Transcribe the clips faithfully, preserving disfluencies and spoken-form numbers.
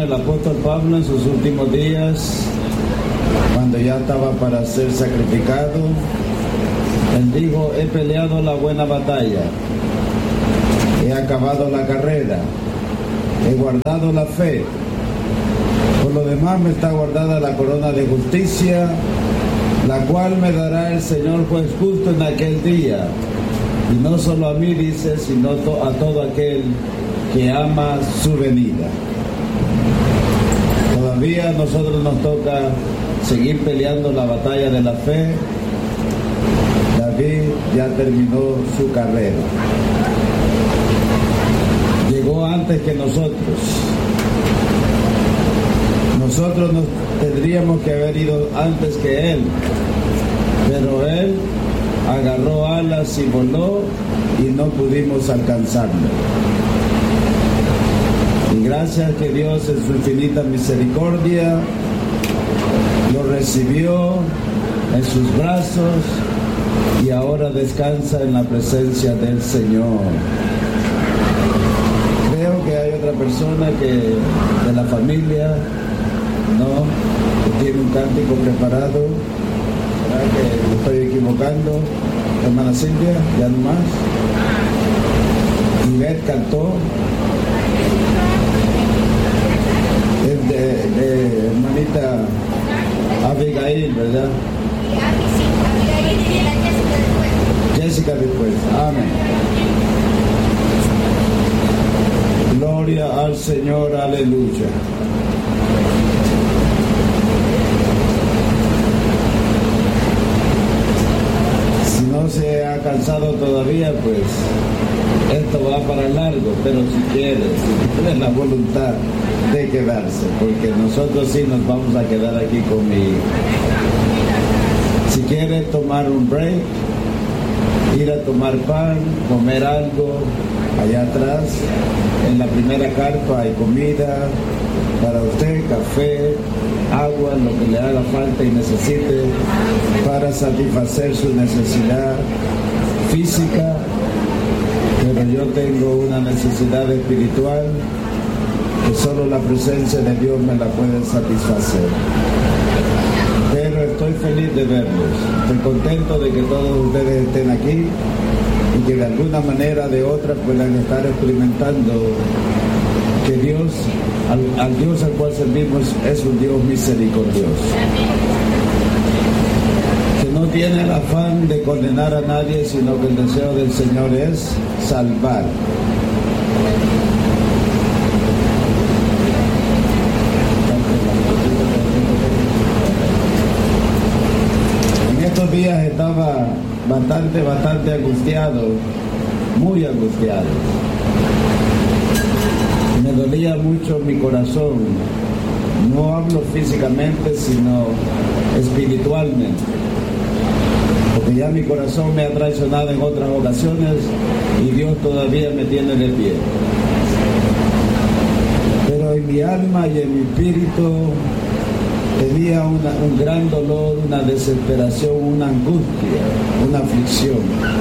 el apóstol Pablo en sus últimos días, cuando ya estaba para ser sacrificado, él dijo: he peleado la buena batalla, he acabado la carrera, he guardado la fe. Por lo demás me está guardada la corona de justicia, la cual me dará el Señor juez justo en aquel día. Y no solo a mí, dice, sino a todo aquel que ama su venida. Todavía a nosotros nos toca seguir peleando la batalla de la fe. David ya terminó su carrera. Llegó antes que nosotros. Nosotros nos tendríamos que haber ido antes que él, pero él agarró alas y voló y no pudimos alcanzarlo. Y gracias que Dios en su infinita misericordia lo recibió en sus brazos y ahora descansa en la presencia del Señor. Creo que hay otra persona que de la familia, ¿no?, que tiene un cántico preparado. ¿Será que me estoy equivocando? Hermana Silvia, ya no más. Ivette cantó. Es de, de hermanita Abigail, ¿verdad? Jessica después. Amén. Gloria al Señor, aleluya. Si no se ha cansado todavía, pues esto va para largo, pero si quiere, si tiene la voluntad de quedarse, porque nosotros sí nos vamos a quedar aquí con mi hijo. Si quiere tomar un break, ir a tomar pan, comer algo, allá atrás, en la primera carpa hay comida para usted, café, agua, lo que le haga falta y necesite para satisfacer su necesidad física, pero yo tengo una necesidad espiritual que solo la presencia de Dios me la puede satisfacer. Pero estoy feliz de verlos, estoy contento de que todos ustedes estén aquí y que de alguna manera de otra puedan estar experimentando que Dios, al, al Dios al cual servimos, es un Dios misericordioso, que no tiene el afán de condenar a nadie, sino que el deseo del Señor es salvar. En estos días estaba bastante, bastante angustiado, muy angustiado. Me dolía mucho mi corazón. No hablo físicamente, sino espiritualmente. Porque ya mi corazón me ha traicionado en otras ocasiones y Dios todavía me tiene de pie. Pero en mi alma y en mi espíritu tenía una, un gran dolor, una desesperación, una angustia, una aflicción.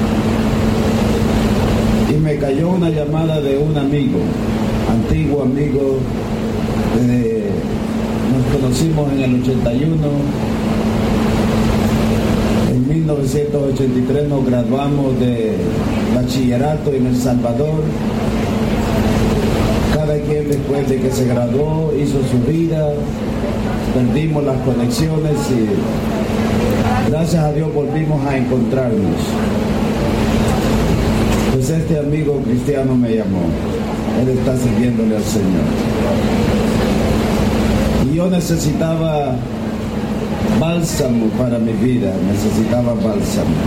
Y me cayó una llamada de un amigo, antiguo amigo, de, nos conocimos en el ochenta y uno, en mil novecientos ochenta y tres nos graduamos de bachillerato en El Salvador. Cada quien después de que se graduó hizo su vida, perdimos las conexiones y gracias a Dios volvimos a encontrarnos. Pues este amigo cristiano me llamó. Él está sirviéndole al Señor. Y yo necesitaba bálsamo para mi vida, necesitaba bálsamo.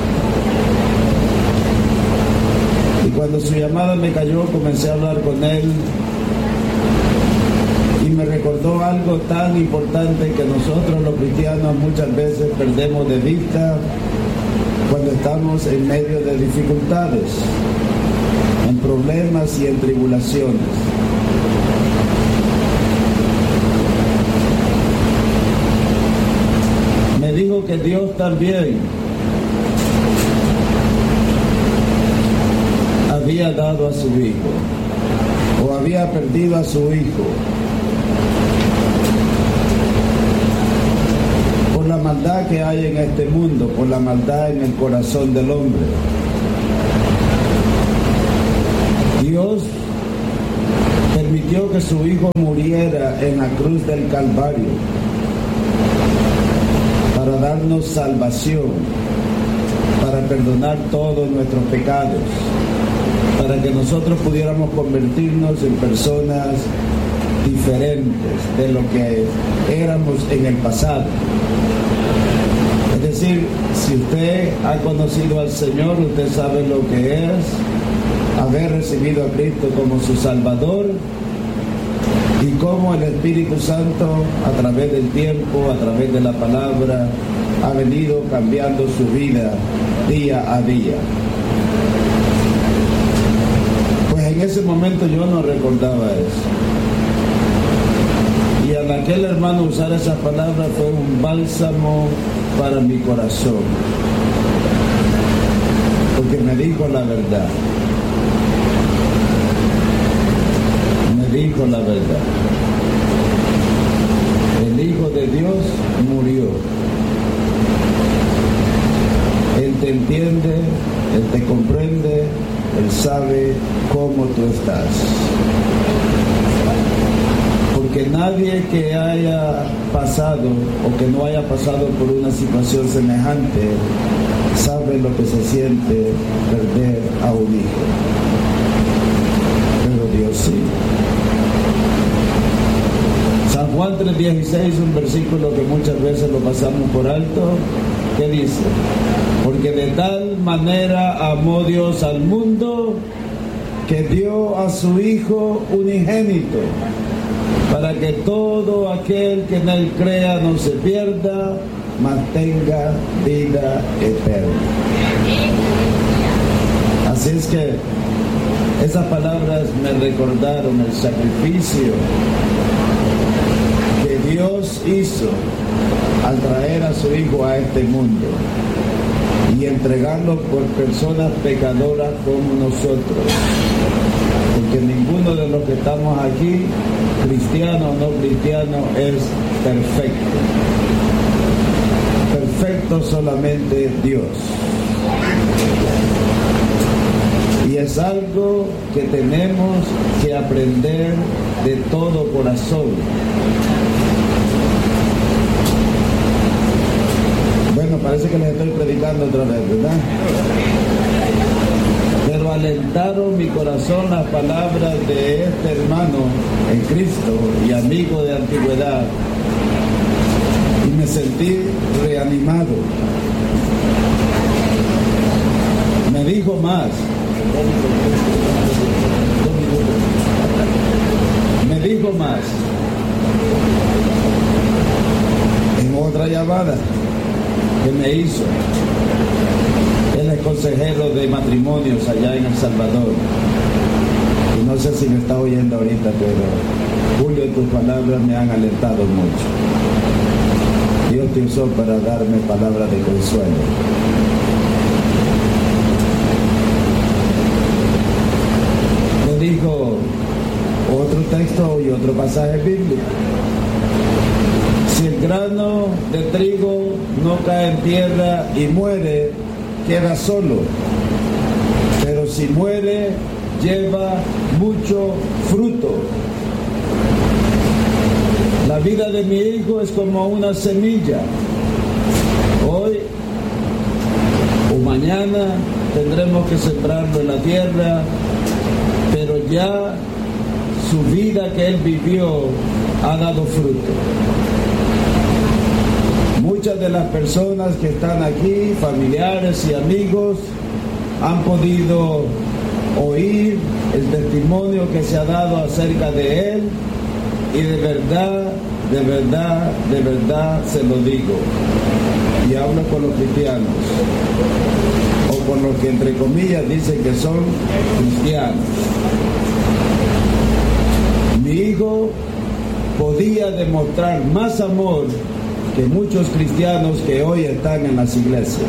Y cuando su llamada me cayó, comencé a hablar con él y me recordó algo tan importante que nosotros los cristianos muchas veces perdemos de vista cuando estamos en medio de dificultades, en problemas y en tribulaciones. Me dijo que Dios también había dado a su hijo, o había perdido a su hijo, maldad que hay en este mundo, por la maldad en el corazón del hombre. Dios permitió que su Hijo muriera en la cruz del Calvario para darnos salvación, para perdonar todos nuestros pecados, para que nosotros pudiéramos convertirnos en personas diferentes de lo que éramos en el pasado. Es decir, si usted ha conocido al Señor, usted sabe lo que es haber recibido a Cristo como su Salvador y cómo el Espíritu Santo a través del tiempo, a través de la palabra, ha venido cambiando su vida día a día. Pues en ese momento yo no recordaba eso. Y al aquel hermano usar esas palabras fue un bálsamo para mi corazón, porque me dijo la verdad. Me dijo la verdad. El Hijo de Dios murió. Él te entiende, Él te comprende, Él sabe cómo tú estás. Porque nadie que haya pasado o que no haya pasado por una situación semejante sabe lo que se siente perder a un hijo. Pero Dios sí. San Juan tres dieciséis, un versículo que muchas veces lo pasamos por alto, que dice: porque de tal manera amó Dios al mundo que dio a su Hijo unigénito, para que todo aquel que en Él crea no se pierda, mas tenga vida eterna. Así es que esas palabras me recordaron el sacrificio que Dios hizo al traer a su Hijo a este mundo y entregarlo por personas pecadoras como nosotros. Porque ninguno de los que estamos aquí, cristiano o no cristiano, es perfecto. Perfecto solamente Dios. Y es algo que tenemos que aprender de todo corazón. Bueno, parece que les estoy predicando otra vez, ¿verdad? Pero alentaron mi corazón las palabras de este hermano en Cristo y amigo de antigüedad, y me sentí reanimado. Me dijo más. Me dijo más en otra llamada que me hizo. Él es consejero de matrimonios allá en El Salvador. Y no sé si me está oyendo ahorita, pero Julio, tus palabras me han alentado mucho. Dios te usó para darme palabras de consuelo. Me dijo otro texto y otro pasaje bíblico. Si el grano de trigo no cae en tierra y muere, queda solo, pero si muere, lleva mucho fruto. La vida de mi hijo es como una semilla. Hoy o mañana tendremos que sembrarlo en la tierra, pero ya su vida que él vivió ha dado fruto. Muchas de las personas que están aquí, familiares y amigos, han podido oír el testimonio que se ha dado acerca de él, y de verdad, de verdad, de verdad se lo digo, y hablo con los cristianos, o con los que entre comillas dicen que son cristianos. Mi hijo podía demostrar más amor que muchos cristianos que hoy están en las iglesias.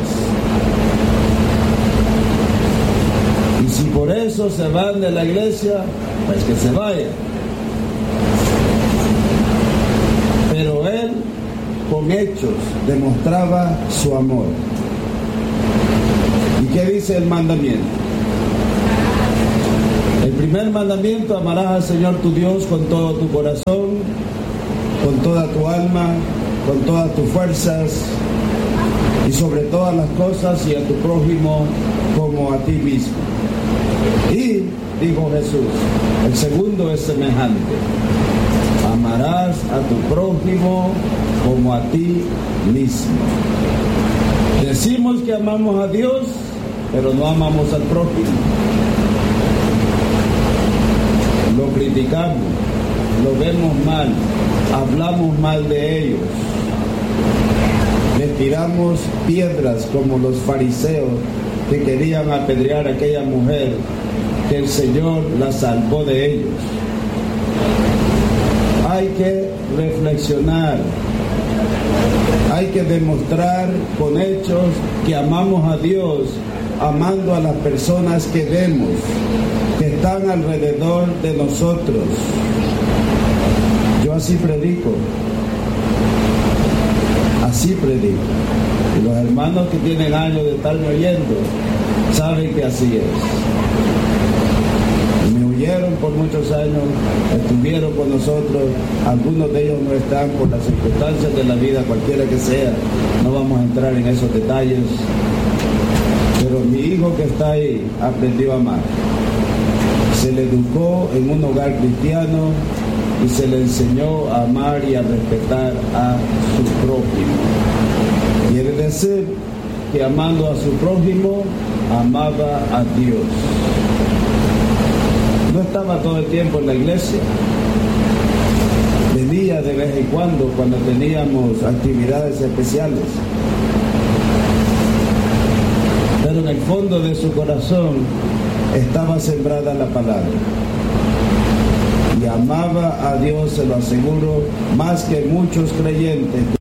Y si por eso se van de la iglesia, pues que se vayan. Pero él, con con hechos demostraba su amor. ¿Y qué dice el mandamiento? El primer mandamiento: amarás al Señor tu Dios con todo tu corazón, con toda tu alma, con todas tus fuerzas y sobre todas las cosas, y a tu prójimo como a ti mismo. Y dijo Jesús, el segundo es semejante: amarás a tu prójimo como a ti mismo. Decimos que amamos a Dios, pero no amamos al prójimo. Lo criticamos, lo vemos mal, hablamos mal de ellos, les tiramos piedras como los fariseos que querían apedrear a aquella mujer que el Señor la salvó de ellos. Hay que reflexionar, hay que demostrar con hechos que amamos a Dios, amando a las personas que vemos, que están alrededor de nosotros. Yo así predico, así predico. Y los hermanos que tienen años de estarme oyendo saben que así es. Me oyeron por muchos años, estuvieron con nosotros, algunos de ellos no están por las circunstancias de la vida, cualquiera que sea, no vamos a entrar en esos detalles, pero mi hijo que está ahí aprendió a amar. Se le educó en un hogar cristiano y se le enseñó a amar y a respetar a su prójimo. Quiere decir que amando a su prójimo, amaba a Dios. No estaba todo el tiempo en la iglesia. Venía de vez en cuando, cuando teníamos actividades especiales. Pero en el fondo de su corazón estaba sembrada la palabra. Y amaba a Dios, se lo aseguro, más que muchos creyentes.